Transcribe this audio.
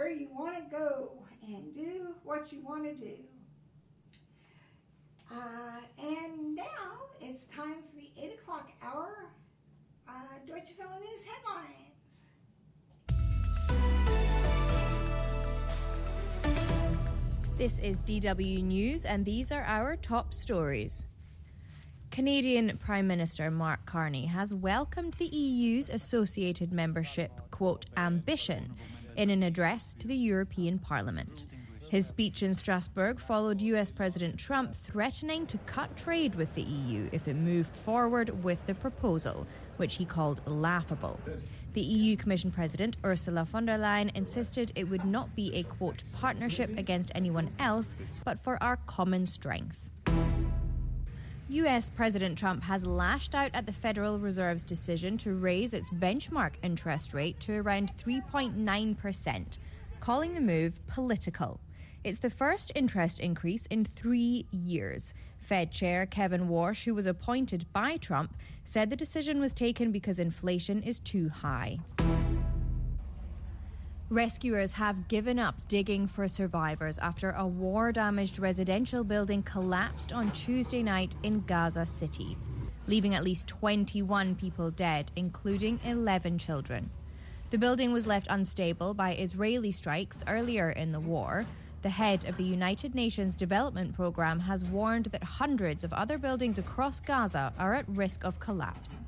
where you want to go and do what you want to do. And now it's time for the 8 o'clock hour. Deutsche Welle News headlines. This is DW News, and these are our top stories. Canadian Prime Minister Mark Carney has welcomed the EU's associated membership, quote, ambition, in an address to the European Parliament. His speech in Strasbourg followed US President Trump threatening to cut trade with the EU if it moved forward with the proposal, which he called laughable. The EU Commission President Ursula von der Leyen insisted it would not be a, quote, partnership against anyone else, but for our common strength. US President Trump has lashed out at the Federal Reserve's decision to raise its benchmark interest rate to around 3.9%, calling the move political. It's the first interest increase in 3 years. Fed Chair Kevin Warsh, who was appointed by Trump, said the decision was taken because inflation is too high. Rescuers have given up digging for survivors after a war-damaged residential building collapsed on Tuesday night in Gaza City, leaving at least 21 people dead, including 11 children. The building was left unstable by Israeli strikes earlier in the war. The head of the United Nations Development Programme has warned that hundreds of other buildings across Gaza are at risk of collapse.